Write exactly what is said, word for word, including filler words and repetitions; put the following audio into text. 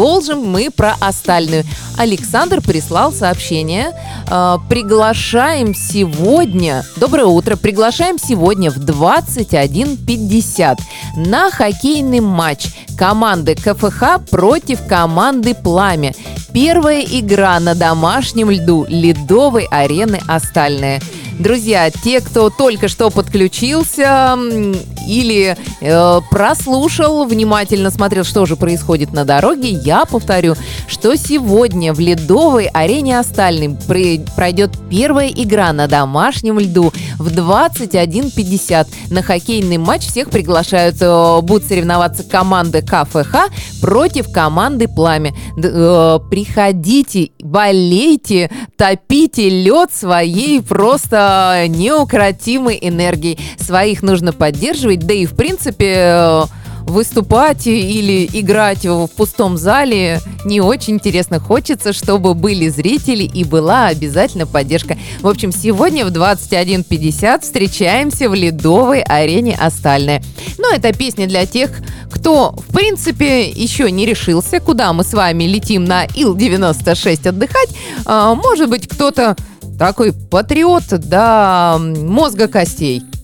продолжим мы про Остальную. Александр прислал сообщение. Э, приглашаем сегодня, доброе утро, приглашаем сегодня в двадцать один пятьдесят на хоккейный матч команды КФХ против команды «Пламя». Первая игра на домашнем льду ледовой арены «Остальная». Друзья, те, кто только что подключился или э, прослушал, внимательно смотрел, что же происходит на дороге, я повторю, что сегодня в ледовой арене «Остальной» пройдет первая игра на домашнем льду в двадцать один пятьдесят. На хоккейный матч всех приглашают. Э, будут соревноваться команды КФХ против команды «Пламя». Д- э, приходите, болейте, топите лед своей просто неукротимой энергией. Своих нужно поддерживать, да и в принципе выступать или играть в пустом зале не очень интересно. Хочется, чтобы были зрители и была обязательно поддержка. В общем, сегодня в двадцать один пятьдесят встречаемся в ледовой арене «Остальная». Ну, это песня для тех, кто, в принципе, еще не решился, куда мы с вами летим на Ил девяносто шесть отдыхать. А, может быть, кто-то такой патриот до мозга костей.